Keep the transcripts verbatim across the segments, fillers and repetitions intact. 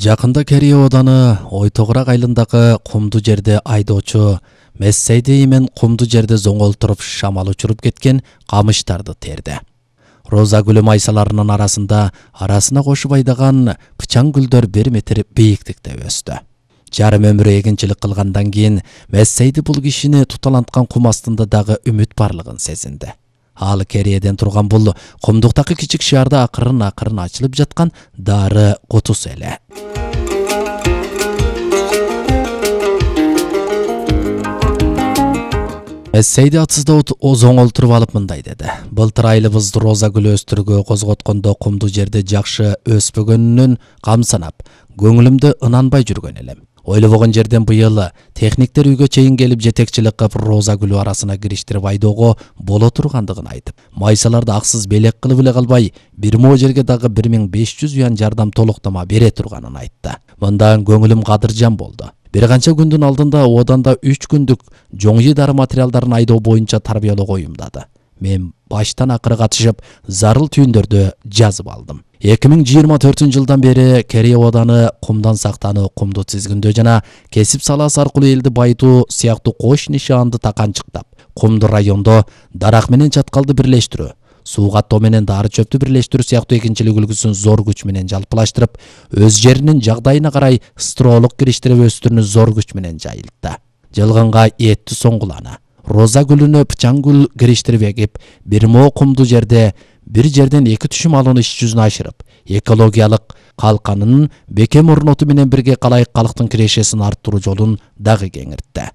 Жакында Керия Оданы Ойтогурак айылындагы кумду жерде айдоочу Мессейди мен кумду жерде зоңолтуруп шамал учуруп кеткен камыштарды терди. Роза гүлү майсаларынын арасында арасына кошуп айдаган пычаң гүлдөр бир метр бийиктикте өстү. Жарым өмүрү эгинчилик кылгандан кийин Мессейди бул кишини туталанткан кум астында дагы үмүт барлыгын сезинди. Ал Керияден турган бул кумдуктагы кичик шаарда акырын акырын ачылып жаткан дары кутусу эле. Мессейди атсыздоот озоңолтуруп алып мындай деди. Былтыр айылыбызды роза гүлү өстүрүүгө козготкондо кумду жерде жакшы өспөгөнүнөн камсанап, көңүлүмдө ынанбай жүргөн элем. Ойлобогон жерден быйыл техниктер үйгө чейин келип жетекчилик кылып роза гүлү арасына кириштирип айдоого боло тургандыгын айтып, майсаларды аксыз белек кылып эле калбай, бир moo жерге дагы бир миң беш жүз юан жардам толуктама бере турганын айтты. Мындан көңүлүм кадыржан болду. Бир канча күндүн алдында Оданда үч күндүк жоңжи дары материалдарын айдоо боюнча тарбиялоого уюмдады. Мен баштан акыры катышып, зарыл түйүндөрдү жазып алдым. эки миң жыйырма төртүнчү жылдан бери Керия Оданы кумдан сактануу, кумду тизгиндөө жана кесип салаасы аркылуу элди байытуу сыяктуу кош нишаанды таканчыктап, кумду райондо дарак менен чаткалды бирлештирүү, суу каттоо менен дары чөптү бирлештирүү сыяктуу экинчилик үлгүсүн зор күч менен жалпылаштырып, өз жеринин жагдайына карай строолук кириштирип өстүрүүнү зор күч менен жайылтты. Жылгынга эттүү соңгулана. Роза гүлүнө пычаң гүл кириштирип эгип, бир moo кумду жерде бир жерден эки түшүм алууну иш жүзүнө ашырып, экологиялык калканын бекем орнотуу менен бирге калайык калктын кирешесин арттыруу жолун дагы кеңиртти.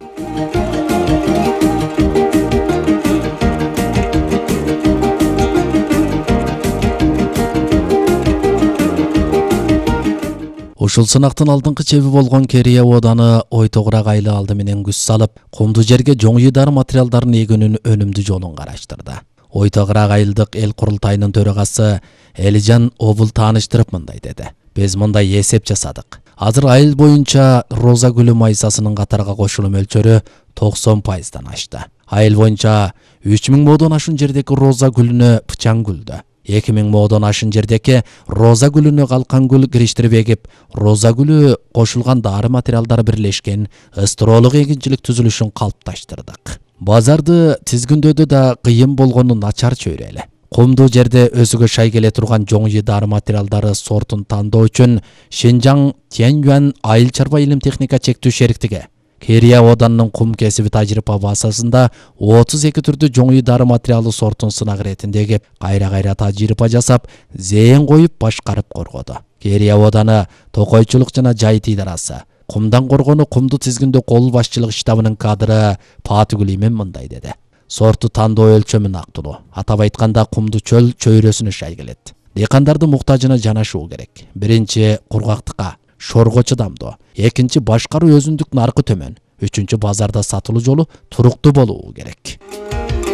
Ушул сынактын алдыңкы чеби болгон Керия Оданы Ойтогурак айылы алды менен күз салып, кумду жерге жоңжи дары материалдарын эгүүнүн өнүмдүү жолун караштырды. Ойтогурак айылдык эл курултайынын төрагасы Элижан Обул тааныштырып мындай деди. Биз мындай эсеп жасадык. Азыр айыл боюнча роза гүлү майсасынын катарга кошулуу мөлчөрү токсон пайыздан ашты. Айыл боюнча үч миң моодон ашуун жердеки роза гүлүнө пычаң гүлдү, эки миң моодон ашуун жердеки роза гүлүнө калкан гүл кириштирип эгип, роза гүлү кошулган дары материалдары бирлешкен строолук эгинчилик түзүлүшүн калыпташтырдык. Базарды тизгиндөөдө да кыйын болгону начар чөйрө эле. Кумду жерде өсүгө шай келе турган жоңжи дары материалдары сортун тандоо үчүн Шинжаң Тяньюань айыл чарба илим техника чектүү шериктиги Керия Оданынын кум кесиби тажрыйба базасында отуз эки түрдүү жоңжи дары материалы сортун сынак иретинде эгип, кайра-кайра тажрыйба жасап, зээн коюп башкарып коргоду. Керия Оданы токойчулук жана жайыт идарасы кумдан коргонуу кумду тизгиндөө кол башчылык штабынын кадры Патыгүл Имен мындай деди. Сорту тандоо өлчөмү нактылуу. Атап айтканда кумду чөл чөйрөсүнө шай келет. Дыйкандардын муктажына жанашуу керек. Биринчи кургактыкка, шорго чыдамдуу. Экинчи башкаруу өзүндүк наркы төмөн. Үчүнчү базарда сатылуу жолу туруктуу болуу керек.